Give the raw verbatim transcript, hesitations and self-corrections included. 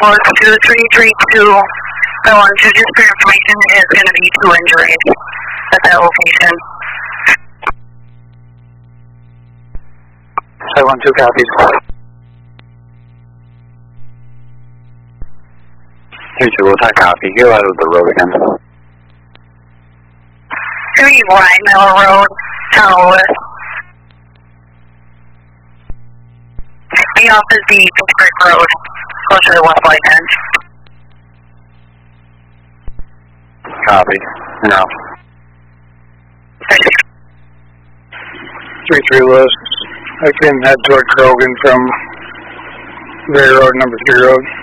Well, it's two three three two. I want to just for information is going to be two injuries at that location. seven one two copies. three two, we'll take copy. Go out of the road again. three Ryan Miller Road, Tunnel West. The off is the Fish Creek Road, closer to West Light Edge. Copy. No. three three Lewis. I can head toward Krogan from Gray Road, number three Road.